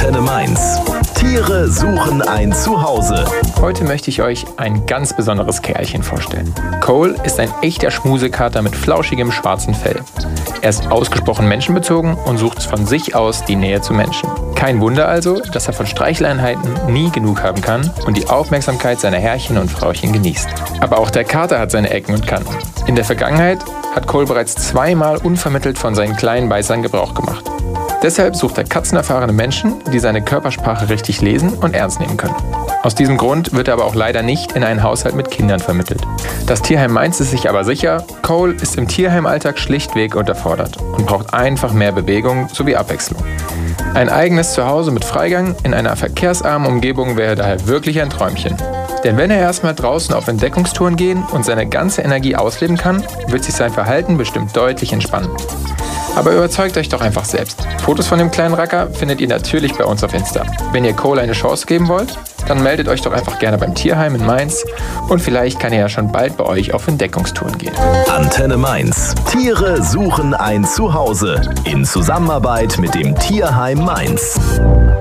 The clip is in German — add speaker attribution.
Speaker 1: Antenne Mainz. Tiere suchen ein Zuhause.
Speaker 2: Heute möchte ich euch ein ganz besonderes Kerlchen vorstellen. Cole ist ein echter Schmusekater mit flauschigem schwarzen Fell. Er ist ausgesprochen menschenbezogen und sucht von sich aus die Nähe zu Menschen. Kein Wunder also, dass er von Streicheleinheiten nie genug haben kann und die Aufmerksamkeit seiner Herrchen und Frauchen genießt. Aber auch der Kater hat seine Ecken und Kanten. In der Vergangenheit hat Cole bereits zweimal unvermittelt von seinen kleinen Beißern Gebrauch gemacht. Deshalb sucht er katzenerfahrene Menschen, die seine Körpersprache richtig lesen und ernst nehmen können. Aus diesem Grund wird er aber auch leider nicht in einen Haushalt mit Kindern vermittelt. Das Tierheim Mainz ist sich aber sicher, Cole ist im Tierheimalltag schlichtweg unterfordert und braucht einfach mehr Bewegung sowie Abwechslung. Ein eigenes Zuhause mit Freigang in einer verkehrsarmen Umgebung wäre daher wirklich ein Träumchen. Denn wenn er erstmal draußen auf Entdeckungstouren gehen und seine ganze Energie ausleben kann, wird sich sein Verhalten bestimmt deutlich entspannen. Aber überzeugt euch doch einfach selbst. Fotos von dem kleinen Racker findet ihr natürlich bei uns auf Insta. Wenn ihr Cole eine Chance geben wollt, dann meldet euch doch einfach gerne beim Tierheim in Mainz und vielleicht kann er ja schon bald bei euch auf Entdeckungstouren gehen.
Speaker 1: Antenne Mainz. Tiere suchen ein Zuhause in Zusammenarbeit mit dem Tierheim Mainz.